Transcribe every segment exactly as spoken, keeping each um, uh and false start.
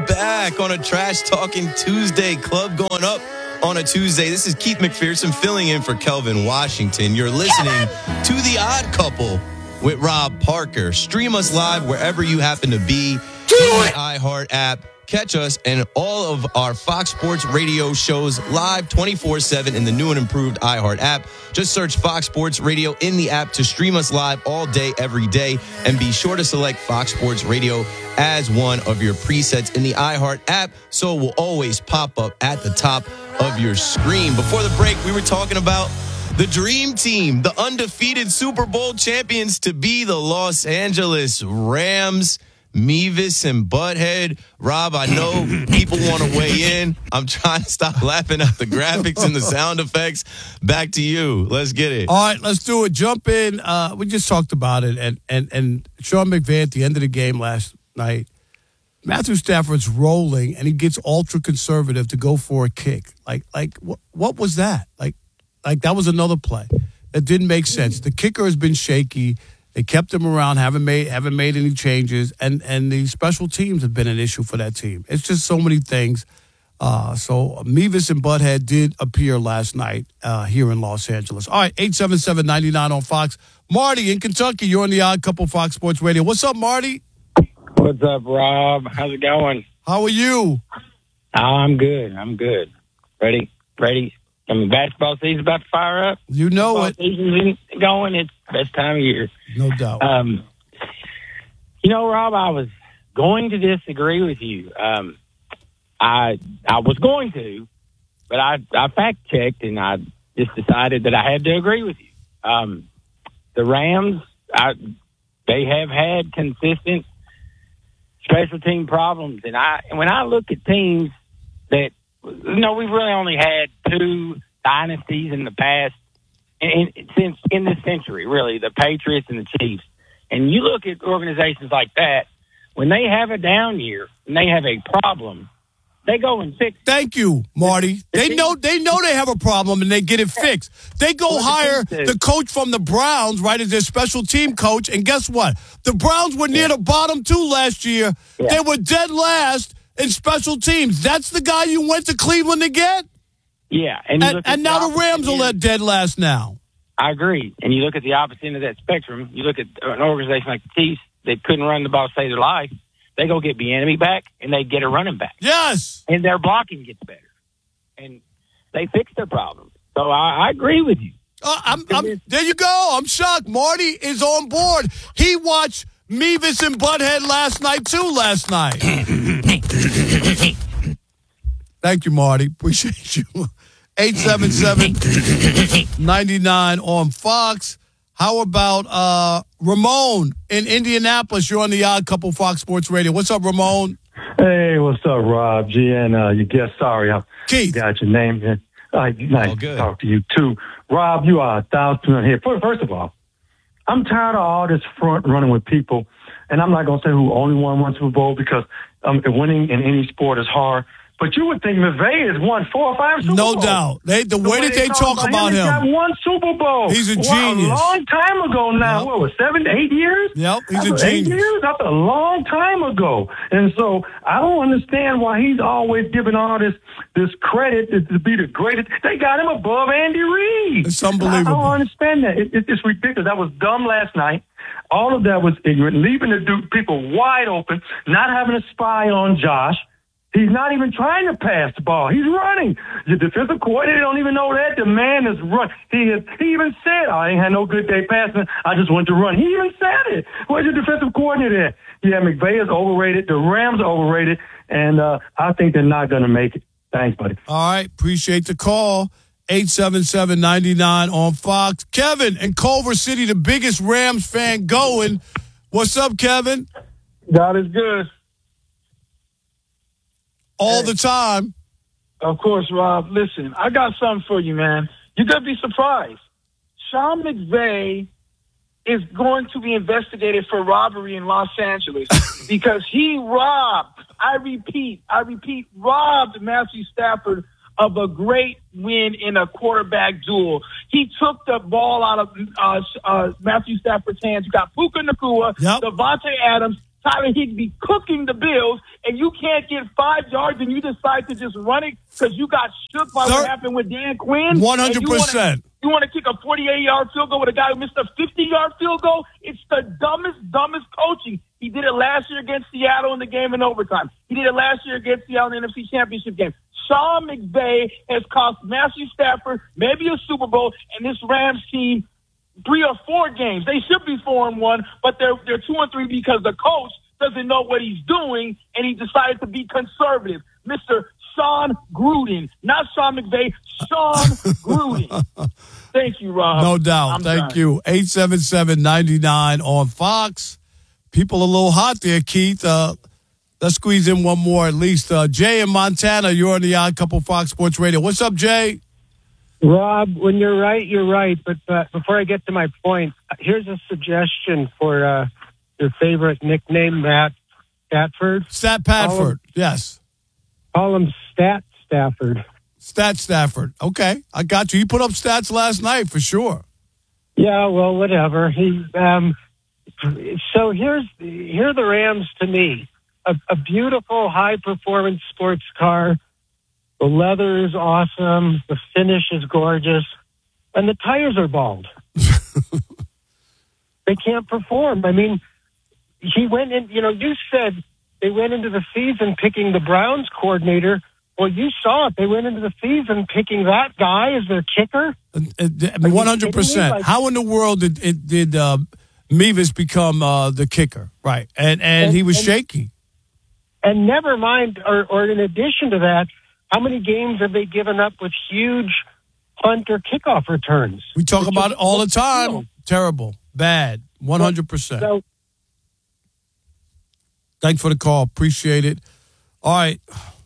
back on a Trash Talking Tuesday. Club going up on a Tuesday. This is Keith McPherson filling in for Kelvin Washington. You're listening to The Odd Couple with Rob Parker. Stream us live wherever you happen to be in the iHeart app. Catch us and all of our Fox Sports Radio shows live twenty-four seven in the new and improved iHeart app. Just search Fox Sports Radio in the app to stream us live all day, every day. And be sure to select Fox Sports Radio as one of your presets in the iHeart app, so it will always pop up at the top of your screen. Before the break, we were talking about the dream team, the undefeated Super Bowl champions to be the Los Angeles Rams. Mevis and Butthead. Rob, I know people want to weigh in. I'm trying to stop laughing at the graphics and the sound effects. Back to you. Let's get it. All right, let's do it. Jump in. Uh, we just talked about it. And, and, and Sean McVay at the end of the game last night, Matthew Stafford's rolling, and he gets ultra-conservative to go for a kick. Like, like what, what was that? Like, like that was another play. That didn't make sense. The kicker has been shaky. They kept him around, haven't made haven't made any changes, and, and the special teams have been an issue for that team. It's just so many things. Uh, so Mevis and Butthead did appear last night uh, here in Los Angeles. All right, eight seven seven, nine nine on Fox. Marty in Kentucky, you're on the Odd Couple Fox Sports Radio. What's up, Marty? What's up, Rob? How's it going? How are you? Oh, I'm good. I'm good. Ready? Ready? I mean, basketball season's about to fire up. You know basketball it. Season's going. It's the best time of year. No doubt. Um, you know, Rob, I was going to disagree with you. Um, I I was going to, but I, I fact-checked, and I just decided that I had to agree with you. Um, the Rams, I, they have had consistent special team problems. And I when I look at teams that, you know, we've really only had two dynasties in the past, in, in, since in this century, really, the Patriots and the Chiefs. And you look at organizations like that, when they have a down year and they have a problem, they go and fix it. Thank you, Marty. They know they know they have a problem and they get it fixed. They go hire the coach from the Browns, right, as their special team coach, and guess what? The Browns were near the bottom two last year. Yeah. They were dead last in special teams. That's the guy you went to Cleveland to get? Yeah. And, you and, look at and now the Rams opposite are let dead last now. I agree. And you look at the opposite end of that spectrum. You look at an organization like the Chiefs that couldn't run the ball to save their life. They go get Bieniemy back, and they get a running back. Yes. And their blocking gets better. And they fix their problems. So I, I agree with you. Uh, I'm, I'm, there you go. I'm shocked. Marty is on board. He watched Mevis and Butthead last night, too, last night. Thank you, Marty. Appreciate you. eight seven seven, nine nine on Fox. How about uh, Ramon in Indianapolis? You're on the Odd Couple Fox Sports Radio. What's up, Ramon? Hey, what's up, Rob? G and uh, you guess, sorry, I Keith. got your name here. Uh, nice Oh, to talk to you, too. Rob, you are a thousand here. First of all, I'm tired of all this front running with people, and I'm not going to say who only won one Super Bowl because um, winning in any sport is hard. But you would think McVay has won four or five Super No Bowls. doubt. They, the, the way, way that they talk about him. He's got one Super Bowl. He's a well, genius. A long time ago now. Yep. What was seven, eight years? Yep, he's That's a eight genius. years? That's a long time ago. And so I don't understand why he's always giving all this this credit to, to be the greatest. They got him above Andy Reid. It's unbelievable. I don't understand that. It, it, it's ridiculous. That was dumb last night. All of that was ignorant, leaving the dude, people wide open, not having a spy on Josh. He's not even trying to pass the ball. He's running. The defensive coordinator don't even know that. The man is run. He is, he even said, I ain't had no good day passing. I just went to run. He even said it. Where's your defensive coordinator at? Yeah, McVay is overrated. The Rams are overrated. And uh, I think they're not going to make it. Thanks, buddy. All right. Appreciate the call. eight seven seven, nine nine on Fox. Kevin in Culver City, the biggest Rams fan going. What's up, Kevin? God is good. All hey. the time. Of course, Rob. Listen, I got something for you, man. You're going to be surprised. Sean McVay is going to be investigated for robbery in Los Angeles because he robbed, I repeat, I repeat, robbed Matthew Stafford of a great win in a quarterback duel. He took the ball out of uh, uh, Matthew Stafford's hands. You got Puka Nacua, yep. Devontae Adams, Tyler Higbee cooking the Bills, and you can't get five yards, and you decide to just run it because you got shook by what happened with Dan Quinn? one hundred percent. You want to kick a forty-eight-yard field goal with a guy who missed a fifty-yard field goal? It's the dumbest, dumbest coaching. He did it last year against Seattle in the game in overtime. He did it last year against Seattle in the N F C Championship game. Sean McVay has cost Matthew Stafford maybe a Super Bowl and this Rams team three or four games. They should be four and one, but they're they're two and three because the coach doesn't know what he's doing and he decided to be conservative. Mister Sean Gruden, not Sean McVay, Sean Gruden. Thank you, Rob. No doubt. I'm Thank done. you. eight seven seven, nine nine on Fox. People a little hot there, Keith. Uh, let's squeeze in one more at least. Uh, Jay in Montana, you're on the Odd Couple Fox Sports Radio. What's up, Jay? Rob, when you're right, you're right. But uh, before I get to my point, here's a suggestion for uh, your favorite nickname, Matt Stafford. Stat Padford, yes. Call him Stat Stafford. Stat Stafford. Okay, I got you. He put up stats last night for sure. Yeah, well, whatever. He. Um, so here's here are the Rams to me. A, a beautiful, high-performance sports car. The leather is awesome. The finish is gorgeous. And the tires are bald. They can't perform. I mean, he went in, you know, you said they went into the season picking the Browns coordinator. Well, you saw it. They went into the season picking that guy as their kicker. one hundred percent. Like, How in the world did it, did uh, Mevis become uh, the kicker? Right. And, and, and he was and, shaky. And never mind, or, or in addition to that, how many games have they given up with huge punt or kickoff returns? We talk Which about is, it all the time. You know, Terrible. Bad. one hundred percent. So, Thanks for the call. Appreciate it. All right.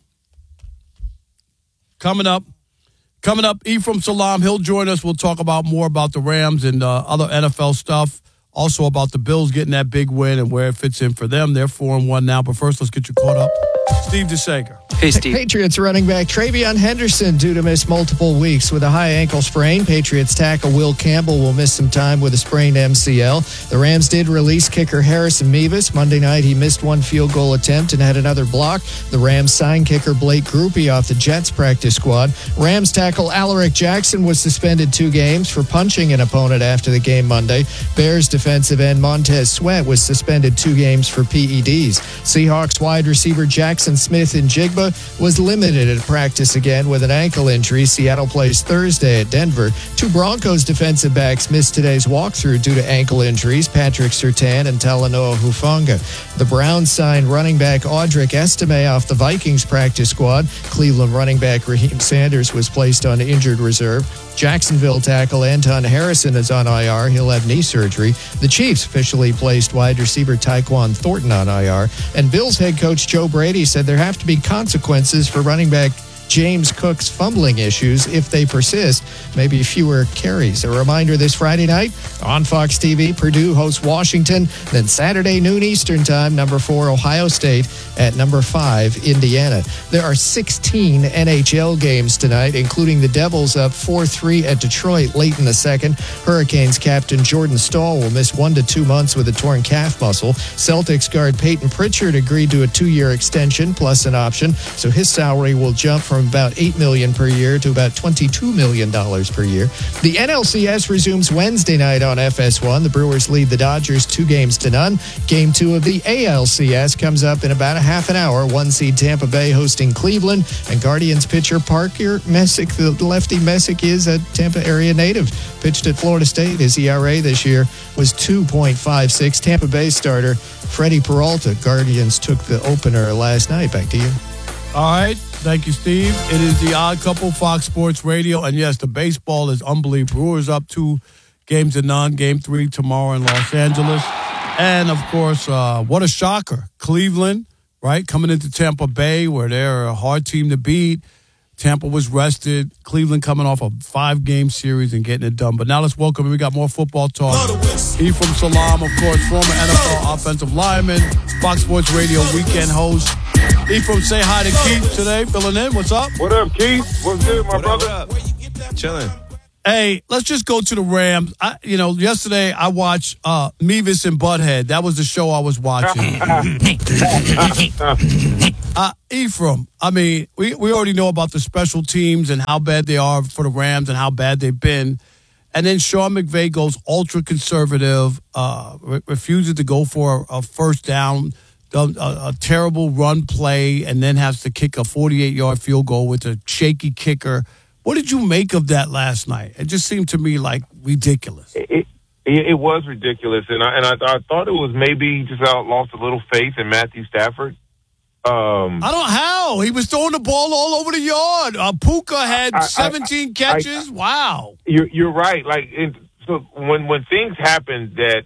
Coming up. Coming up, Ephraim Salam. He'll join us. We'll talk about more about the Rams and uh, other N F L stuff. Also about the Bills getting that big win and where it fits in for them. They're four and one now. But first, let's get you caught up. Steve DeSager. Hey, Steve. Patriots running back Travion Henderson due to miss multiple weeks with a high ankle sprain. Patriots tackle Will Campbell will miss some time with a sprained M C L. The Rams did release kicker Harrison Mevis. Monday night, he missed one field goal attempt and had another block. The Rams signed kicker Blake Grupe off the Jets practice squad. Rams tackle Alaric Jackson was suspended two games for punching an opponent after the game Monday. Bears defensive end Montez Sweat was suspended two games for P E Ds. Seahawks wide receiver Jackson Smith-Njigba was limited at practice again with an ankle injury. Seattle plays Thursday at Denver. Two Broncos defensive backs missed today's walkthrough due to ankle injuries, Patrick Surtain and Talanoa Hufanga. The Browns signed running back Audric Estime off the Vikings practice squad. Cleveland running back Raheem Sanders was placed on injured reserve. Jacksonville tackle Anton Harrison is on I R. He'll have knee surgery. The Chiefs officially placed wide receiver Tyquan Thornton on I R. And Bills head coach Joe Brady said there have to be consequences for running back James Cook's fumbling issues if they persist, maybe fewer carries. A reminder this Friday night on Fox T V, Purdue hosts Washington. Then Saturday noon Eastern time, number four Ohio State at number five Indiana. There are sixteen N H L games tonight, including the Devils up four three at Detroit late in the second. Hurricanes captain Jordan Staal will miss one to two months with a torn calf muscle. Celtics guard Peyton Pritchard agreed to a two-year extension plus an option, so his salary will jump from about eight million dollars per year to about twenty-two million dollars per year. The N L C S resumes Wednesday night on F S one. The Brewers lead the Dodgers two games to none. Game two of the A L C S comes up in about a half an hour. One seed Tampa Bay hosting Cleveland, and Guardians pitcher Parker Messick, the lefty Messick, is a Tampa area native. Pitched at Florida State. His E R A this year was two point five six. Tampa Bay starter Freddie Peralta. Guardians took the opener last night. Back to you. All right. Thank you, Steve. It is the Odd Couple, Fox Sports Radio. And yes, the baseball is unbelievable. Brewers up two games to none. Game three tomorrow in Los Angeles. And, of course, uh, what a shocker. Cleveland, right, coming into Tampa Bay where they're a hard team to beat. Tampa was rested. Cleveland coming off a five-game series and getting it done. But now let's welcome, we got more football talk. Ephraim Salam, of course, former N F L offensive lineman, Fox Sports Radio weekend host. Ephraim, say hi to Keith today, filling in. What's up? What up, Keith? What's good, my What brother? up, what up? Chilling. Hey, let's just go to the Rams. I, you know, yesterday I watched uh, Mevis and Butthead. That was the show I was watching. uh, Ephraim, I mean, we, we already know about the special teams and how bad they are for the Rams and how bad they've been. And then Sean McVay goes ultra-conservative, uh, re- refuses to go for a, a first down, a, a, a terrible run play, and then has to kick a forty-eight-yard field goal with a shaky kicker. What did you make of that last night? It just seemed to me like ridiculous. It, it, it was ridiculous, and I and I, I thought it was maybe just I lost a little faith in Matthew Stafford. Um, I don't know how. He was throwing the ball all over the yard. Uh, Puka had I, I, seventeen I, catches. I, wow. You're you're right. Like it, so, when when things happen that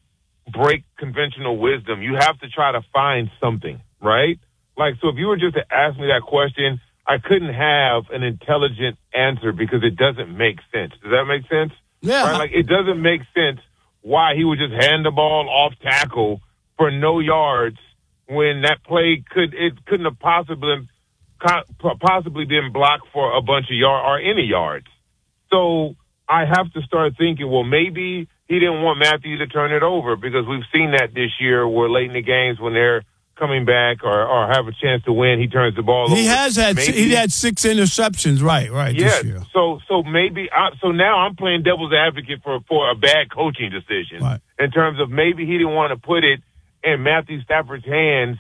break conventional wisdom, you have to try to find something, right? Like so, if you were just to ask me that question, I couldn't have an intelligent answer because it doesn't make sense. Does that make sense? Yeah. Right? Like it doesn't make sense why he would just hand the ball off tackle for no yards when that play could it couldn't have possibly possibly been blocked for a bunch of yards or any yards. So I have to start thinking, well, maybe he didn't want Matthew to turn it over because we've seen that this year where late in the games when they're coming back or, or have a chance to win, he turns the ball over. He has had maybe, he had six interceptions, right, right, yeah, this year. So so maybe I, so now I'm playing devil's advocate for for a bad coaching decision right. in terms of maybe he didn't want to put it in Matthew Stafford's hands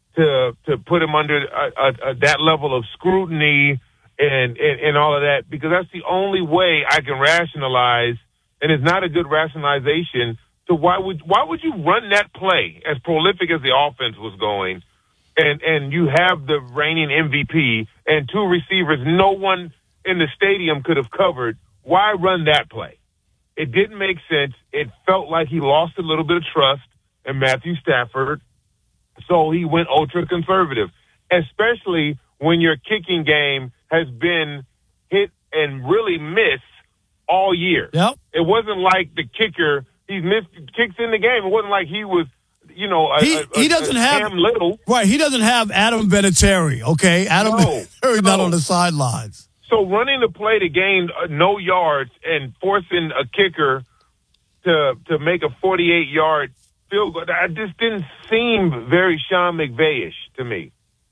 to to put him under a, a, a, that level of scrutiny and, and and all of that because that's the only way I can rationalize, and it's not a good rationalization. So why would why would you run that play as prolific as the offense was going, and and you have the reigning M V P and two receivers no one in the stadium could have covered? Why run that play? It didn't make sense. It felt like he lost a little bit of trust in Matthew Stafford, so he went ultra conservative, especially when your kicking game has been hit and really miss all year. Yep. It wasn't like the kicker. He's missed kicks in the game. It wasn't like he was, you know, a, he, a, he doesn't a have Cam Little. Right, he doesn't have Adam Vinatieri, okay? Adam No, Vinatieri not no. on the sidelines. So running the play to gain uh, no yards and forcing a kicker to to make a forty-eight-yard field goal, that just didn't seem very Sean McVay-ish to me.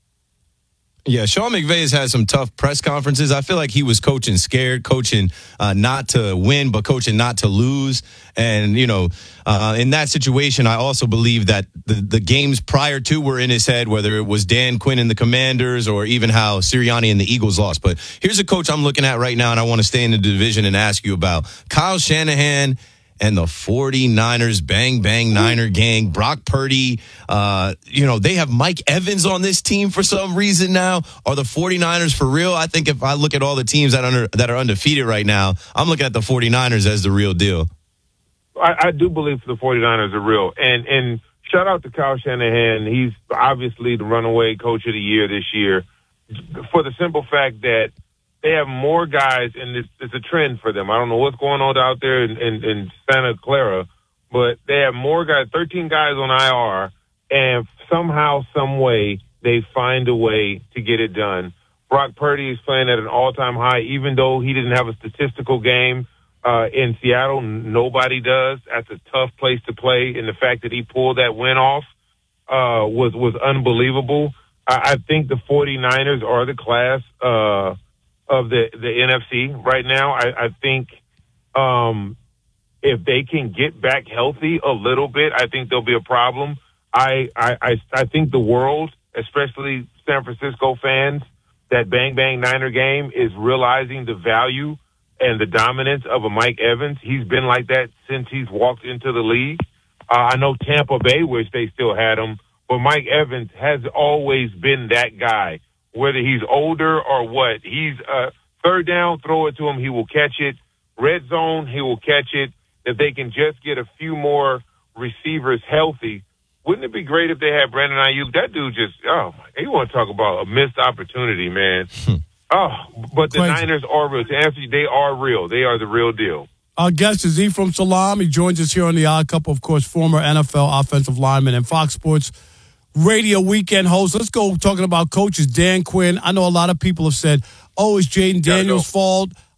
Yeah, Sean McVay has had some tough press conferences. I feel like he was coaching scared, coaching uh, not to win, but coaching not to lose. And, you know, uh, in that situation, I also believe that the, the games prior to were in his head, whether it was Dan Quinn and the Commanders or even how Sirianni and the Eagles lost. But here's a coach I'm looking at right now, and I want to stay in the division and ask you about Kyle Shanahan and the forty-niners, bang, bang, Niner gang, Brock Purdy. Uh, you know, they have Mike Evans on this team for some reason now. Are the forty-niners for real? I think if I look at all the teams that, under, that are undefeated right now, I'm looking at the forty-niners as the real deal. I, I do believe the forty-niners are real. And, and shout out to Kyle Shanahan. He's obviously the runaway coach of the year this year for the simple fact that they have more guys, and it's, it's a trend for them. I don't know what's going on out there in, in, in Santa Clara, but they have more guys, thirteen guys on I R, and somehow, some way, they find a way to get it done. Brock Purdy is playing at an all-time high, even though he didn't have a statistical game uh, in Seattle. Nobody does. That's a tough place to play, and the fact that he pulled that win off uh, was, was unbelievable. I, I think the forty-niners are the class uh, of the, the N F C right now. I, I think um, if they can get back healthy a little bit, I think there'll be a problem. I, I, I, I think the world, especially San Francisco fans, that Bang Bang Niner game is realizing the value and the dominance of a Mike Evans. He's been like that since he's walked into the league. Uh, I know Tampa Bay wish they still had him, but Mike Evans has always been that guy. Whether he's older or what, he's uh, third down, throw it to him, he will catch it. Red zone, he will catch it. If they can just get a few more receivers healthy, wouldn't it be great if they had Brandon Ayuk? That dude just, oh, you want to talk about a missed opportunity, man. oh, but the Crazy. Niners are real. To answer you, they are real. They are the real deal. Our guest is Ephraim Salaam. He joins us here on the Odd Couple, of course, former N F L offensive lineman and Fox Sports radio weekend host. Let's go talking about coaches. Dan Quinn. I know a lot of people have said, oh, it's Jaden Daniels' fault.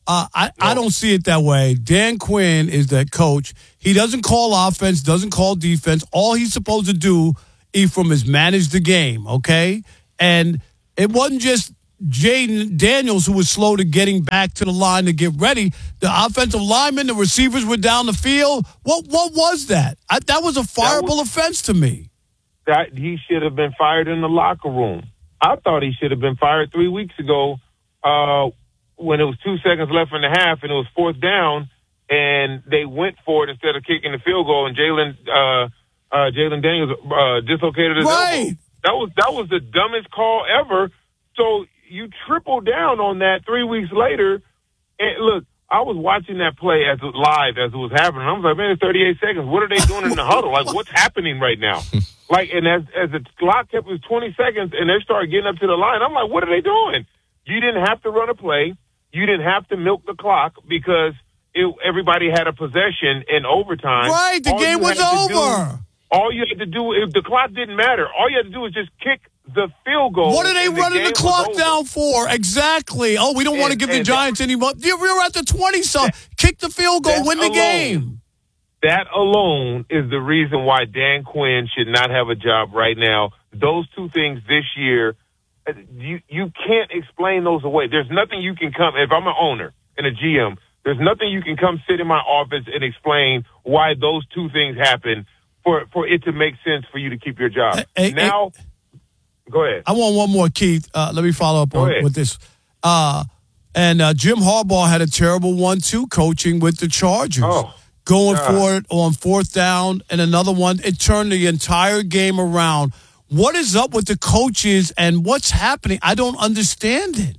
Uh, I, No. I don't see it that way. Dan Quinn is the coach. He doesn't call offense, doesn't call defense. All he's supposed to do, Ephraim, is manage the game, okay? And it wasn't just Jaden Daniels who was slow to getting back to the line to get ready. The offensive linemen, the receivers were down the field. What what was that? I, that was a fireable was- offense to me. That he should have been fired in the locker room. I thought he should have been fired three weeks ago uh, when it was two seconds left in the half and it was fourth down, and they went for it instead of kicking the field goal, and Jalen uh, uh, Jalen Daniels uh, dislocated his Right. elbow. That was that was the dumbest call ever. So you triple down on that three weeks later. And look, I was watching that play as it, live as it was happening. I was like, man, it's thirty-eight seconds. What are they doing in the huddle? Like, what's happening right now? Like, and as as the clock kept, it was twenty seconds, and they started getting up to the line. I'm like, what are they doing? You didn't have to run a play. You didn't have to milk the clock because it, everybody had a possession in overtime. Right, the All game you was had to do- over. all you had to do, if the clock didn't matter, all you had to do was just kick the field goal. What are they and the running game the was clock over. down for? Exactly. Oh, we don't want to And- give the and Giants any more. We were at the twenty, so kick the field goal, that win the alone- game. That alone is the reason why Dan Quinn should not have a job right now. Those two things this year, uh, you you can't explain those away. There's nothing you can come, if I'm an owner and a G M, there's nothing you can come sit in my office and explain why those two things happen for, for it to make sense for you to keep your job. Hey, hey, now, go ahead. I want one more, Keith. Uh, let me follow up Go on, ahead. with this. Uh, and uh, Jim Harbaugh had a terrible one, too, coaching with the Chargers. Oh, Going God. for it on fourth down and another one. It turned the entire game around. What is up with the coaches and what's happening? I don't understand it.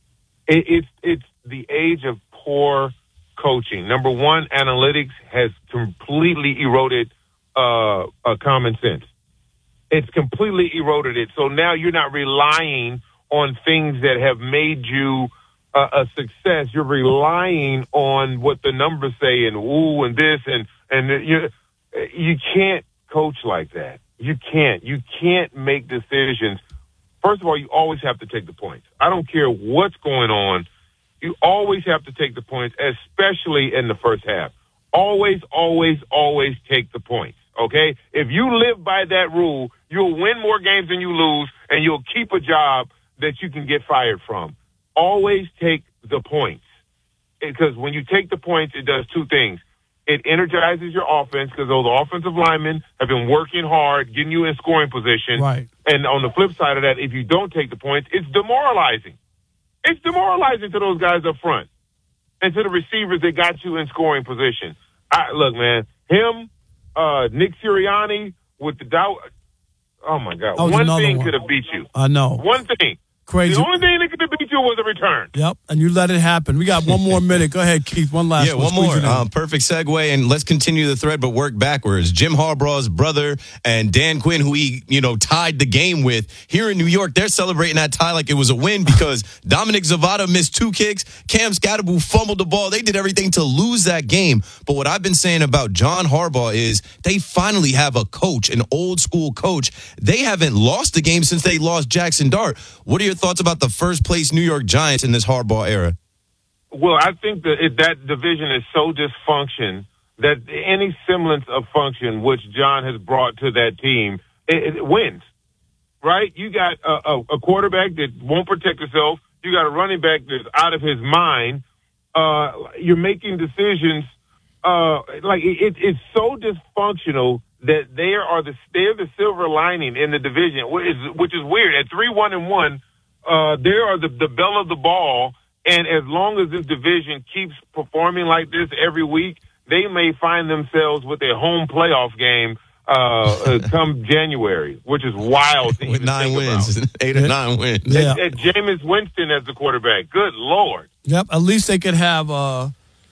It, it's it's the age of poor coaching. Number one, analytics has completely eroded uh, uh, common sense. It's completely eroded it. So now you're not relying on things that have made you uh, a success. You're relying on what the numbers say and ooh and this and and you you can't coach like that. You can't. You can't make decisions. First of all, you always have to take the points. I don't care what's going on. You always have to take the points, especially in the first half. Always, always, always take the points, okay? If you live by that rule, you'll win more games than you lose, and you'll keep a job that you can get fired from. Always take the points. Because when you take the points, it does two things. It energizes your offense because those offensive linemen have been working hard, getting you in scoring position. Right. And on the flip side of that, if you don't take the points, it's demoralizing. It's demoralizing to those guys up front and to the receivers that got you in scoring position. I, look, man, him, uh, Nick Sirianni with the doubt. Oh, my God. That was One another thing one. could have beat you. I know. One thing. Crazy. The only thing that could have beat you was a return. Yep, and you let it happen. We got one more minute. Go ahead, Keith. One last Yeah, one. one Squeeze more. it in. Um, perfect segue, and let's continue the thread, but work backwards. Jim Harbaugh's brother and Dan Quinn, who he, you know, tied the game with here in New York, they're celebrating that tie like it was a win because Dominic Zavada missed two kicks. Cam Scatterbu fumbled the ball. They did everything to lose that game. But what I've been saying about John Harbaugh is they finally have a coach, an old school coach. They haven't lost the game since they lost Jackson Dart. What are your thoughts about the first place New York Giants in this Harbaugh era? Well, I think that it, that division is so dysfunction that any semblance of function which John has brought to that team, it, it wins, right? You got a, a, a quarterback that won't protect himself. You got a running back that's out of his mind. Uh, you're making decisions uh, like it, it, it's so dysfunctional that they are the they're the silver lining in the division, which is, which is weird. At three one and one. Uh, they are the, the belle of the ball, and as long as this division keeps performing like this every week, they may find themselves with a home playoff game uh, uh, come January, which is wild to With even nine think wins, about. eight or nine wins. Yeah. And, and Jameis Winston as the quarterback. Good Lord. Yep. At least they could have uh,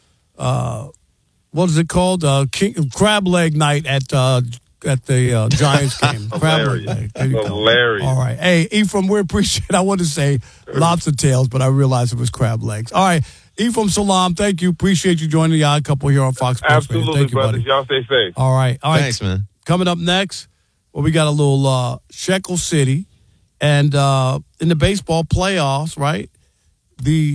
uh, what is it called? Uh, King, crab leg night at uh, at the uh, Giants game. Crab leg Hilarious. night. There you go. Hilarious. All right. Hey, Ephraim, we appreciate it. I wanted to say lobster tails, but I realized it was crab legs. All right. Ephraim Salam, thank you. Appreciate you joining the Odd Couple here on Fox Sports Radio. Absolutely, Thank you, brothers. buddy. Y'all stay safe. All right. All right. Thanks, man. Coming up next, well, we got a little uh, Shekel City. And uh, in the baseball playoffs, right, the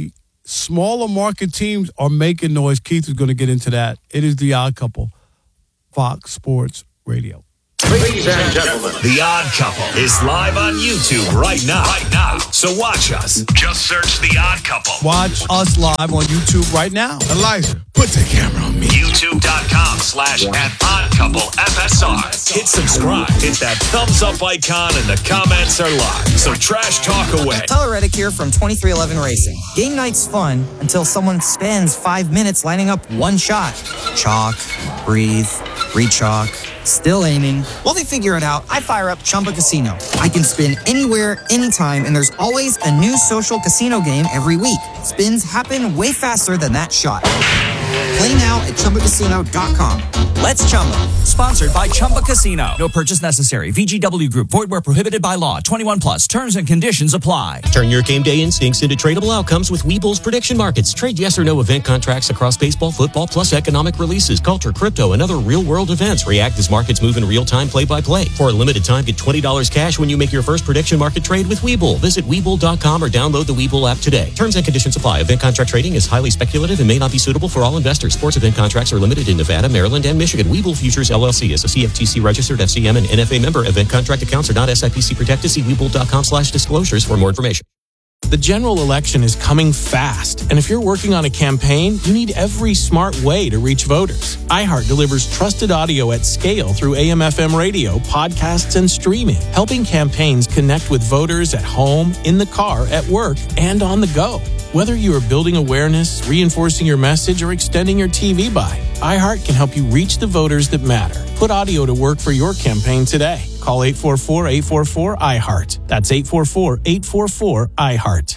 smaller market teams are making noise. Keith is going to get into that. It is The Odd Couple, Fox Sports Radio. Ladies and gentlemen, The Odd Couple is live on YouTube right now. Right now. So watch us. Just search The Odd Couple. Watch us live on YouTube right now. Elijah, put the camera on me. YouTube.com slash at Odd Couple F S R. Hit subscribe. Hit that thumbs up icon and the comments are live. So trash talk away. Tyler Reddick here from twenty-three eleven Racing. Game night's fun until someone spends five minutes lining up one shot. Chalk, breathe, re-chalk. Still aiming. While they figure it out, I fire up Chumba Casino. I can spin anywhere, anytime, and there's always a new social casino game every week. Spins happen way faster than that shot. Play now at Chumba Casino dot com. Let's Chumba. Sponsored by Chumba Casino. No purchase necessary. V G W Group. Void where prohibited by law. twenty-one plus. Terms and conditions apply. Turn your game day instincts into tradable outcomes with Webull's prediction markets. Trade yes or no event contracts across baseball, football, plus economic releases, culture, crypto, and other real-world events. React as markets move in real time, play by play. For a limited time, get twenty dollars cash when you make your first prediction market trade with Webull. Visit Webull dot com or download the Webull app today. Terms and conditions apply. Event contract trading is highly speculative and may not be suitable for all investors. Sports event contracts are limited in Nevada, Maryland, and Michigan. Webull Futures L L C is a C F T C registered F C M and N F A member. Event contract accounts are not S I P C protected. See Webull dot com slash disclosures for more information. The general election is coming fast, and if you're working on a campaign, you need every smart way to reach voters. iHeart delivers trusted audio at scale through A M F M radio, podcasts, and streaming, helping campaigns connect with voters at home, in the car, at work, and on the go. Whether you are building awareness, reinforcing your message, or extending your T V buy, iHeart can help you reach the voters that matter. Put audio to work for your campaign today. Call eight four four, eight four four, I heart. That's eight four four, eight four four, I heart.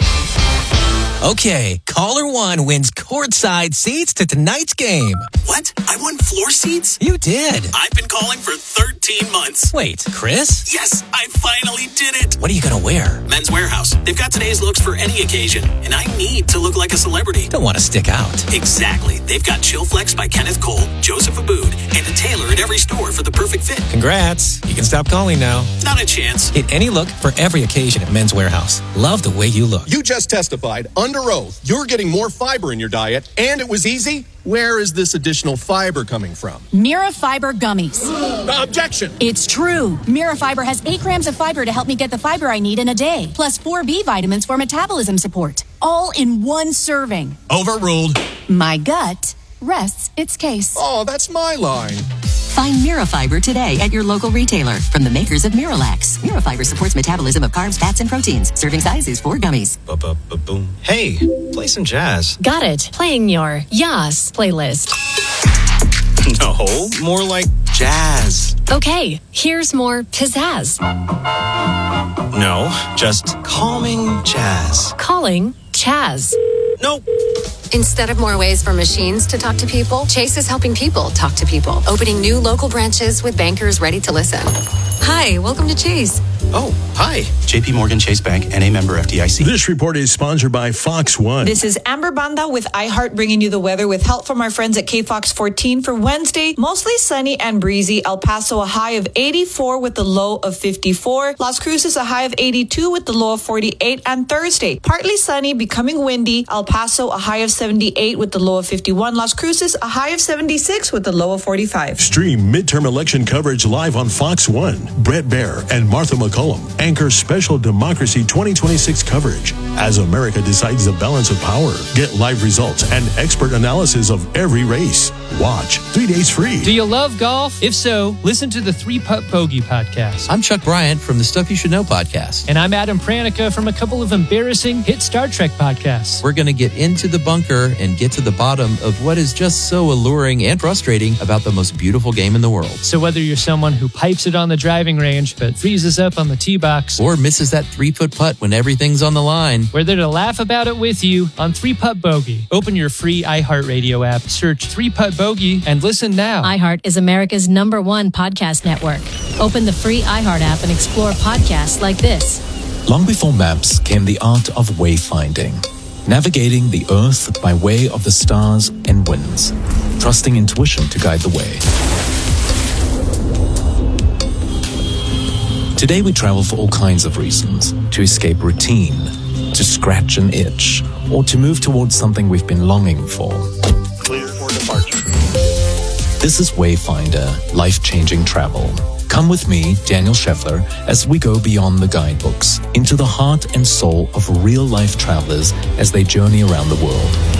Okay, caller one wins courtside seats to tonight's game. What? I won floor seats? You did. I've been calling for thirteen months. Wait, Chris? Yes, I finally did it. What are you going to wear? Men's Warehouse. They've got today's looks for any occasion, and I need to look like a celebrity. Don't want to stick out. Exactly. They've got Chill Flex by Kenneth Cole, Joseph Abood, and a tailor at every store for the perfect fit. Congrats. You can stop calling now. Not a chance. Get any look for every occasion at Men's Warehouse. Love the way you look. You just testified under oath you're getting more fiber in your diet, and it was easy. Where is this additional fiber coming from? Mira Fiber Gummies. Uh, objection. It's true. Mira Fiber has eight grams of fiber to help me get the fiber I need in a day, plus four B vitamins for metabolism support, all in one serving. Overruled. My gut rests its case. Oh, that's my line. Find Mira Fiber today at your local retailer from the makers of Miralax. Mira Fiber supports metabolism of carbs, fats, and proteins. Serving size is four gummies. Boom. Hey, play some jazz. Got it. Playing your Yas playlist. No, more like jazz. Okay, here's more pizzazz. No, just calming jazz. Calling Chaz. Nope. Instead of more ways for machines to talk to people, Chase is helping people talk to people, opening new local branches with bankers ready to listen. Hi, welcome to Chase. Oh, hi. J P Morgan Chase Bank, N A member F D I C. This report is sponsored by Fox One. This is Amber Banda with iHeart bringing you the weather with help from our friends at K Fox fourteen for Wednesday. Mostly sunny and breezy. El Paso a high of eighty-four with the low of fifty-four. Las Cruces a high of eighty-two with the low of forty-eight. And Thursday, partly sunny, becoming windy. El Paso a high of seventy-eight with the low of fifty-one. Las Cruces a high of seventy-six with the low of forty-five. Stream midterm election coverage live on Fox One. Brett Baer and Martha McCullough anchor special Democracy twenty twenty-six coverage as America decides the balance of power. Get live results and expert analysis of every race. Watch three days free. Do you love golf? If so, listen to the Three Putt Bogey podcast. I'm Chuck Bryant from the Stuff You Should Know podcast. And I'm Adam Pranica from a couple of embarrassing hit Star Trek podcasts. We're going to get into the bunker and get to the bottom of what is just so alluring and frustrating about the most beautiful game in the world. So whether you're someone who pipes it on the driving range but freezes up on the tee box, or misses that three-foot putt when everything's on the line, we're there to laugh about it with you on Three Putt Bogey. Open your free iHeartRadio app, search Three Putt Bogey, and listen now. iHeart is America's number one podcast network. Open the free iHeart app and explore podcasts like this. Long before maps came the art of wayfinding, navigating the earth by way of the stars and winds, trusting intuition to guide the way. Today we travel for all kinds of reasons, to escape routine, to scratch an itch, or to move towards something we've been longing for. Clear for departure. This is Wayfinder, life-changing travel. Come with me, Daniel Scheffler, as we go beyond the guidebooks, into the heart and soul of real-life travelers as they journey around the world.